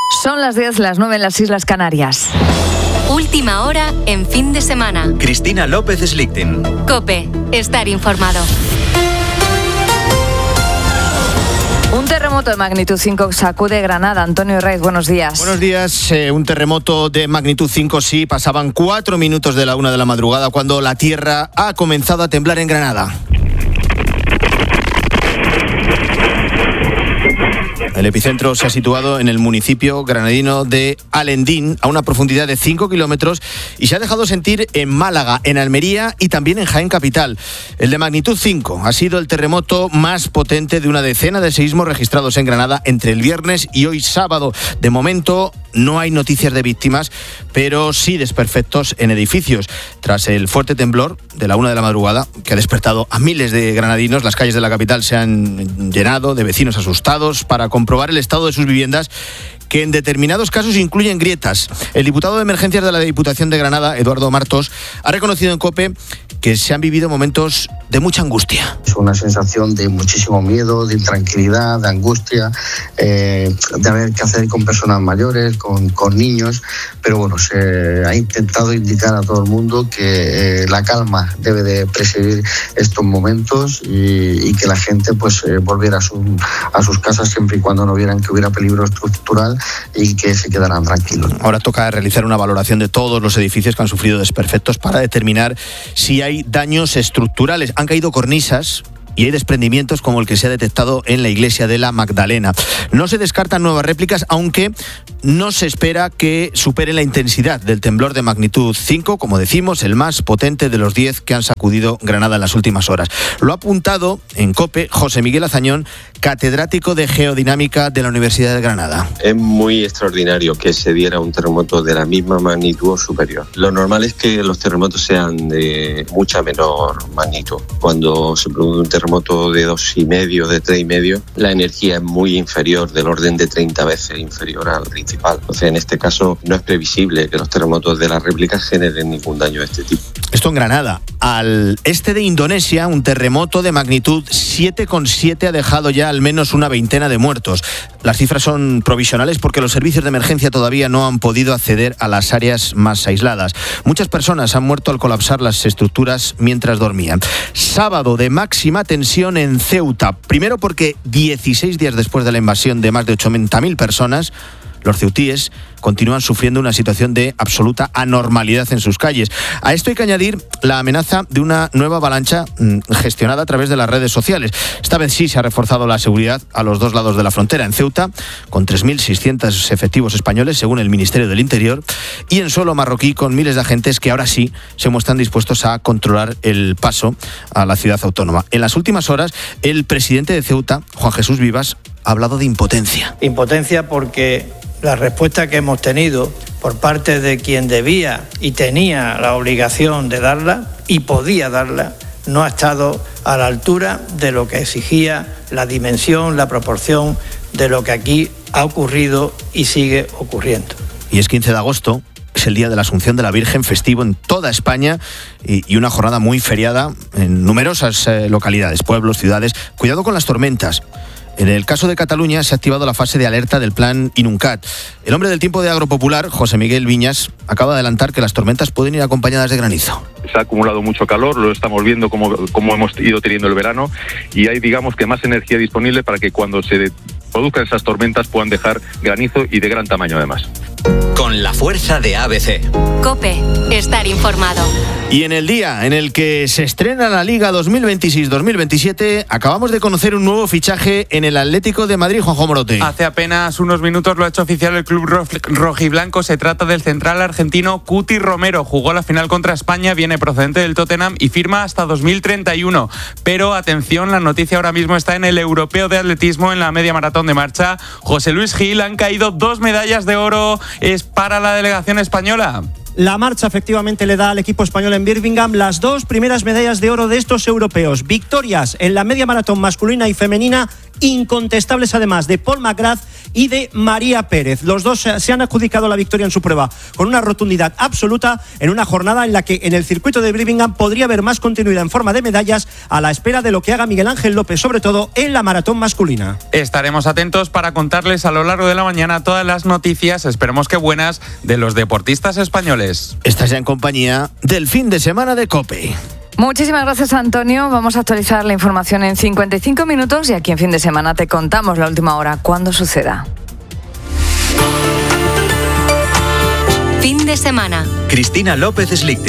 Son las 10, las 9 en las Islas Canarias. Última hora en fin de semana. Cristina López Slichting. COPE. Estar informado. Un terremoto de magnitud 5 sacude Granada. Antonio Raiz, buenos días. Buenos días. Un terremoto de magnitud 5, sí. Pasaban 4 minutos de la 1 de la madrugada cuando la tierra ha comenzado a temblar en Granada. El epicentro se ha situado en el municipio granadino de Alendín, a una profundidad de 5 kilómetros, y se ha dejado sentir en Málaga, en Almería y también en Jaén capital. El de magnitud 5 ha sido el terremoto más potente de una decena de seísmos registrados en Granada entre el viernes y hoy sábado. De momento no hay noticias de víctimas, pero sí desperfectos en edificios. Tras el fuerte temblor de la 1 de la madrugada, que ha despertado a miles de granadinos, las calles de la capital se han llenado de vecinos asustados para comprobar el estado de sus viviendas, que en determinados casos incluyen grietas. El diputado de Emergencias de la Diputación de Granada, Eduardo Martos, ha reconocido en COPE que se han vivido momentos de mucha angustia. Es una sensación de muchísimo miedo, de intranquilidad, de angustia, de haber que hacer con personas mayores, con niños, pero bueno, se ha intentado indicar a todo el mundo que la calma debe de presidir estos momentos y que la gente pues volviera a sus casas siempre y cuando no vieran que hubiera peligro estructural y que se quedaran tranquilos. Ahora toca realizar una valoración de todos los edificios que han sufrido desperfectos para determinar si hay daños estructurales. Han caído cornisas y hay desprendimientos como el que se ha detectado en la iglesia de la Magdalena. No se descartan nuevas réplicas, aunque no se espera que supere la intensidad del temblor de magnitud 5, como decimos, el más potente de los 10 que han sacudido Granada en las últimas horas. Lo ha apuntado en COPE José Miguel Azañón, catedrático de Geodinámica de la Universidad de Granada. Es muy extraordinario que se diera un terremoto de la misma magnitud o superior. Lo normal es que los terremotos sean de mucha menor magnitud. Cuando se produce un terremoto de 2,5, de 3,5, la energía es muy inferior, del orden de 30 veces inferior al principal. Entonces, en este caso, no es previsible que los terremotos de las réplicas generen ningún daño de este tipo. Esto en Granada. Al este de Indonesia, un terremoto de magnitud 7,7 ha dejado ya al menos una veintena de muertos. Las cifras son provisionales porque los servicios de emergencia todavía no han podido acceder a las áreas más aisladas. Muchas personas han muerto al colapsar las estructuras mientras dormían. Sábado de máxima tensión en Ceuta. Primero porque 16 días después de la invasión de más de 80.000 personas, los ceutíes continúan sufriendo una situación de absoluta anormalidad en sus calles. A esto hay que añadir la amenaza de una nueva avalancha gestionada a través de las redes sociales. Esta vez sí se ha reforzado la seguridad a los dos lados de la frontera, en Ceuta, con 3.600 efectivos españoles, según el Ministerio del Interior, y en suelo marroquí, con miles de agentes que ahora sí se muestran dispuestos a controlar el paso a la ciudad autónoma. En las últimas horas, el presidente de Ceuta, Juan Jesús Vivas, ha hablado de impotencia. Impotencia porque la respuesta que hemos tenido por parte de quien debía y tenía la obligación de darla y podía darla no ha estado a la altura de lo que exigía la dimensión, la proporción de lo que aquí ha ocurrido y sigue ocurriendo. Y es 15 de agosto. Es el día de la Asunción de la Virgen, festivo en toda España y una jornada muy feriada en numerosas localidades, pueblos, ciudades. Cuidado con las tormentas. En el caso de Cataluña se ha activado la fase de alerta del plan Inuncat. El hombre del tiempo de Agropopular, José Miguel Viñas, acaba de adelantar que las tormentas pueden ir acompañadas de granizo. Se ha acumulado mucho calor, lo estamos viendo como hemos ido teniendo el verano, y hay, digamos, que más energía disponible para que cuando se produzcan esas tormentas puedan dejar granizo y de gran tamaño además. Con la fuerza de ABC. COPE. Estar informado. Y en el día en el que se estrena la Liga 2026-2027, acabamos de conocer un nuevo fichaje en el Atlético de Madrid, Juanjo Morote. Hace apenas unos minutos lo ha hecho oficial el club rojiblanco. Se trata del central argentino Cuti Romero. Jugó la final contra España, viene procedente del Tottenham y firma hasta 2031. Pero atención, la noticia ahora mismo está en el europeo de atletismo, en la media maratón de marcha. José Luis Gil, han caído 2 medallas de oro para la delegación española. La marcha efectivamente le da al equipo español en Birmingham las 2 primeras medallas de oro de estos europeos. Victorias en la media maratón masculina y femenina incontestables además de Paul McGrath y de María Pérez. Los dos se han adjudicado la victoria en su prueba con una rotundidad absoluta en una jornada en la que en el circuito de Birmingham podría haber más continuidad en forma de medallas a la espera de lo que haga Miguel Ángel López, sobre todo en la maratón masculina. Estaremos atentos para contarles a lo largo de la mañana todas las noticias, esperemos que buenas, de los deportistas españoles. Estás ya en compañía del fin de semana de COPE. Muchísimas gracias, Antonio. Vamos a actualizar la información en 55 minutos y aquí en Fin de Semana te contamos la última hora cuando suceda. Fin de semana. Cristina López Slichting.